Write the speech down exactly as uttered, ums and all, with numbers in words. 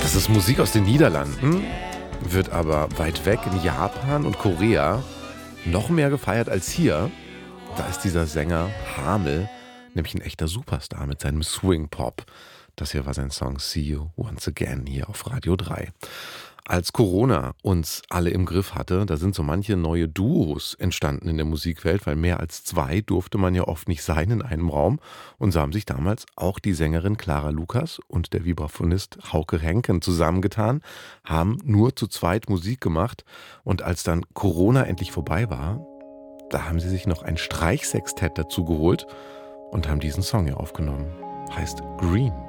Das ist Musik aus den Niederlanden, wird aber weit weg in Japan und Korea noch mehr gefeiert als hier. Da ist dieser Sänger Hamel nämlich ein echter Superstar mit seinem Swing-Pop. Das hier war sein Song See You Once Again hier auf Radio drei. Als Corona uns alle im Griff hatte, da sind so manche neue Duos entstanden in der Musikwelt, weil mehr als zwei durfte man ja oft nicht sein in einem Raum. Und so haben sich damals auch die Sängerin Clara Lukas und der Vibraphonist Hauke Henken zusammengetan, haben nur zu zweit Musik gemacht. Und als dann Corona endlich vorbei war, da haben sie sich noch ein Streichsextett dazu geholt und haben diesen Song hier aufgenommen. Heißt Green.